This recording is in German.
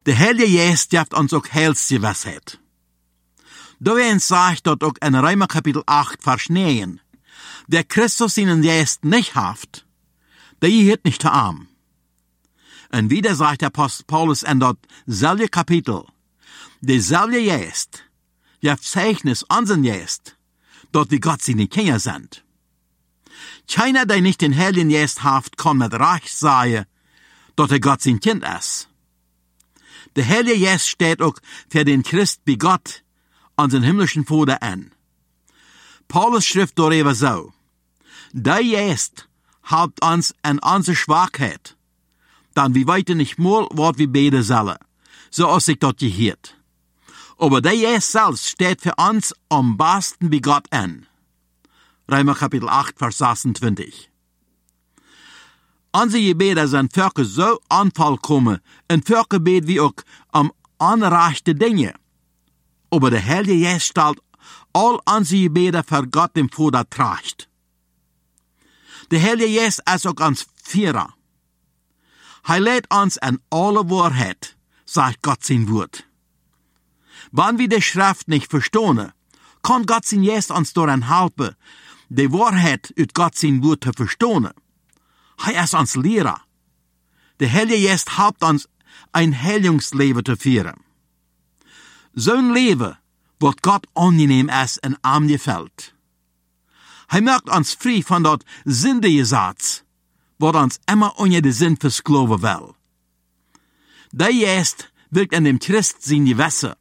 De Heilige Geest geeft ons ook heilsgewissheid. Daarin sagt dort ook in Römer Kapitel 8, Vers 9, der Christus seinen Geist nicht haft, der ist nicht arm. Und wieder sagt der Apostel Paulus in dort selbe Kapitel, derselbe Geist, der Zeichnis unseren Geist, dort wie Gott seine Kinder sind. Keiner, der nicht den Heiligen Geist haft, kann mit Recht sagen, dort er Gott sein Kind ist. Der Heilige Geist steht auch für den Christ bei Gott, unseren himmlischen Vater an. Paulus schrift darüber so, der Geist helpt uns an unsere Schwachheit, dann wir weiter nicht mal, was wir beten sollen, so als sich dort gehört. Aber der Geist selbst steht für uns am besten bei Gott an. Römer Kapitel 8, Vers 26. Unsere Gebete sind Völker so anvollkommen, und Völker beten wir auch am unrechten Dinge. Aber der Heilige Geist stellt all unsere Gebete für Gott dem Vater tracht. Der Heilige Geist ist auch uns Führer. Er lädt uns an alle Wahrheit, sagt Gott sein Wort. Wenn wir die Schrift nicht verstehen, kann Gott sein Geist uns daran helfen, die Wahrheit aus Gott sein Wort zu verstehen. Er ist uns Lehrer. Der Heilige Geist hilft uns, ein Heilungsleben zu führen. So ein Leben, was Gott angenehm ist und ihm gefällt. Er macht uns frei von dort Sündegesetz, was uns immer unter den Sinn versklaven will. Der Geist wirkt in dem Christ sein Gewässer,